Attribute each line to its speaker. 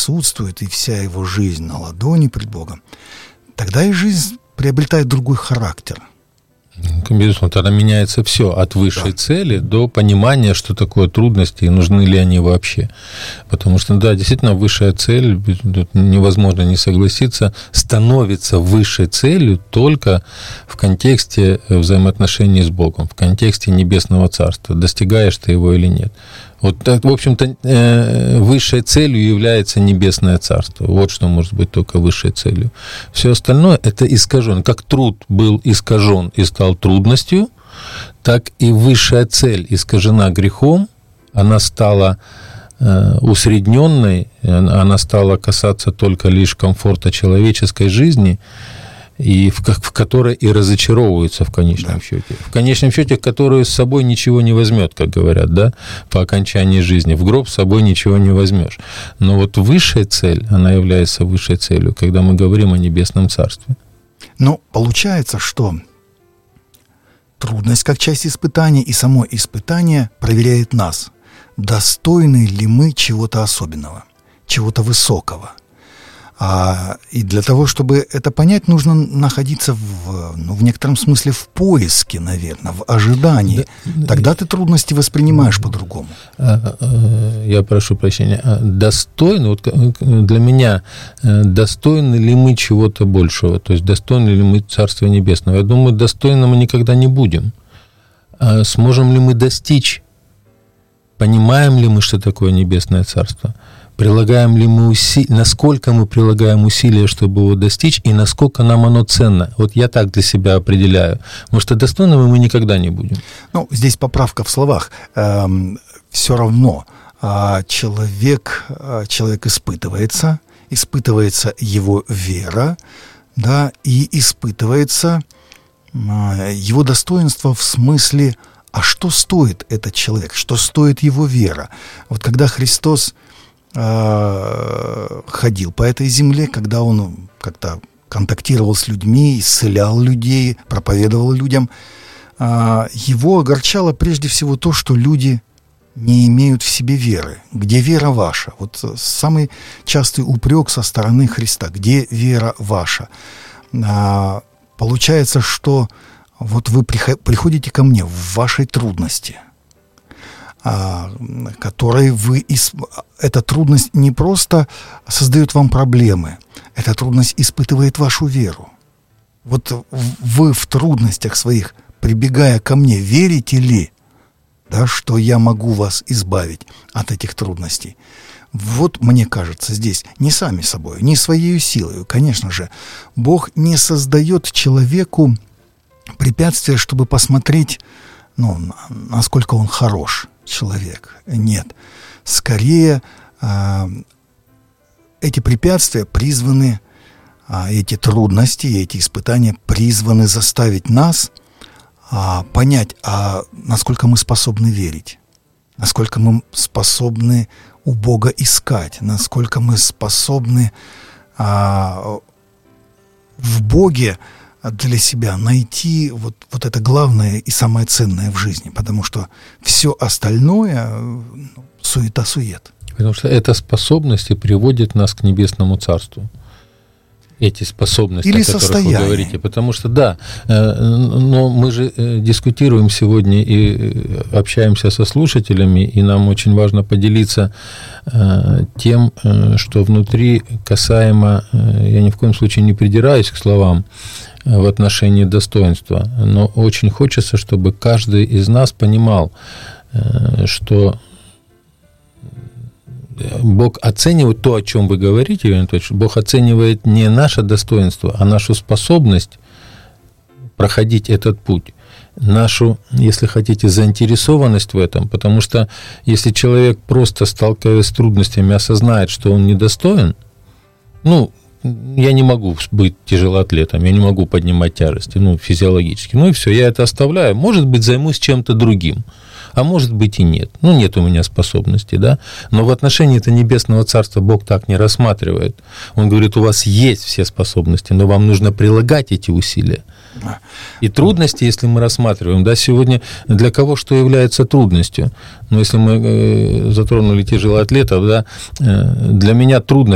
Speaker 1: присутствует, и вся его жизнь на ладони пред Богом, тогда и жизнь приобретает другой характер.
Speaker 2: Безусловно, тогда меняется все от высшей цели до понимания, что такое трудности и нужны ли они вообще. Потому что, да, действительно, высшая цель, тут невозможно не согласиться, становится высшей целью только в контексте взаимоотношений с Богом, в контексте Небесного Царства. Достигаешь ты его или нет. Вот так, в общем-то, высшей целью является Небесное Царство. Вот что может быть только высшей целью. Все остальное – это искажен. Как труд был искажен и стал трудностью, так и высшая цель искажена грехом, она стала усредненной, она стала касаться только лишь комфорта человеческой жизни, и в которой и разочаровываются в конечном счете. В конечном счете, которую с собой ничего не возьмет, как говорят, да, по окончании жизни. В гроб с собой ничего не возьмешь. Но вот высшая цель, она является высшей целью, когда мы говорим о Небесном Царстве.
Speaker 1: Но получается, что трудность как часть испытания и само испытание проверяет нас, достойны ли мы чего-то особенного, чего-то высокого. И для того, чтобы это понять, нужно находиться в некотором смысле в поиске, наверное, в ожидании. Тогда ты трудности воспринимаешь по-другому.
Speaker 2: Я прошу прощения. Достойны, вот для меня, достойны ли мы чего-то большего? То есть, достойны ли мы Царства Небесного? Я думаю, достойны мы никогда не будем. Сможем ли мы достичь? Понимаем ли мы, что такое Небесное Царство? Прилагаем ли мы усилия, насколько мы прилагаем усилия, чтобы его достичь, и насколько нам оно ценно. Вот я так для себя определяю. Потому что достойными мы никогда не будем.
Speaker 1: Ну, здесь поправка в словах. Все равно человек испытывается его вера, да, и испытывается его достоинство в смысле, а что стоит этот человек, что стоит его вера. Вот когда Христос ходил по этой земле, когда он как-то контактировал с людьми, исцелял людей, проповедовал людям, его огорчало прежде всего то, что люди не имеют в себе веры. Где вера ваша? Вот самый частый упрек со стороны Христа. Где вера ваша? Получается, что вот вы приходите ко мне в вашей трудности, которой эта трудность не просто создает вам проблемы, эта трудность испытывает вашу веру. Вот вы в трудностях своих, прибегая ко мне, верите ли, да, что я могу вас избавить от этих трудностей? Вот, мне кажется, здесь не сами собой, не своей силой. Конечно же, Бог не создает человеку препятствия, чтобы посмотреть, насколько он хорош человек. Нет. Скорее, эти препятствия призваны, эти трудности, эти испытания призваны заставить нас понять, насколько мы способны верить, насколько мы способны у Бога искать, насколько мы способны в Боге для себя найти вот это главное и самое ценное в жизни, потому что все остальное суета-сует.
Speaker 2: Потому что эта способность и приводит нас к Небесному Царству. Эти способности,
Speaker 1: или
Speaker 2: о которых
Speaker 1: состояние.
Speaker 2: Вы говорите. Потому что, да, но мы же дискутируем сегодня и общаемся со слушателями, и нам очень важно поделиться тем, что внутри касаемо, я ни в коем случае не придираюсь к словам в отношении достоинства, но очень хочется, чтобы каждый из нас понимал, что Бог оценивает то, о чем вы говорите, Иван Анатольевич, Бог оценивает не наше достоинство, а нашу способность проходить этот путь, нашу, если хотите, заинтересованность в этом, потому что если человек просто, сталкиваясь с трудностями, осознает, что он недостоин, я не могу быть тяжелоатлетом, я не могу поднимать тяжести, физиологически, и все, я это оставляю, может быть, займусь чем-то другим. А может быть и нет. Нет у меня способностей, да. Но в отношении этого Небесного Царства Бог так не рассматривает. Он говорит, у вас есть все способности, но вам нужно прилагать эти усилия. И трудности, если мы рассматриваем, да, сегодня для кого что является трудностью? Если мы затронули тяжелоатлетов, да, для меня трудность